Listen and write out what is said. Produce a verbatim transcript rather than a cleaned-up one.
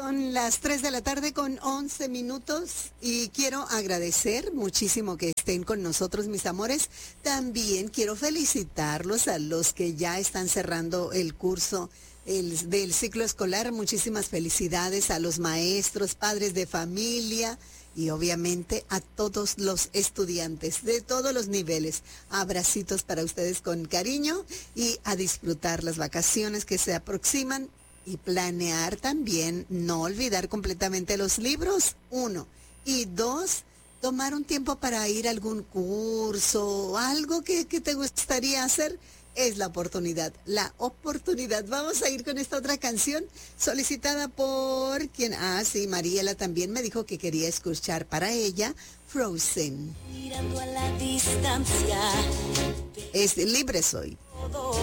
Son las tres de la tarde con once minutos y quiero agradecer muchísimo que estén con nosotros, mis amores. También quiero felicitarlos a los que ya están cerrando el curso el, del ciclo escolar. Muchísimas felicidades a los maestros, padres de familia y obviamente a todos los estudiantes de todos los niveles. Abracitos para ustedes con cariño y a disfrutar las vacaciones que se aproximan. Y planear también, no olvidar completamente los libros, uno. Y dos, tomar un tiempo para ir a algún curso, algo que, que te gustaría hacer, es la oportunidad, la oportunidad. Vamos a ir con esta otra canción solicitada por quien, ah, sí, Mariela también me dijo que quería escuchar para ella, Frozen. Mirando a la distancia. Es Libre Soy.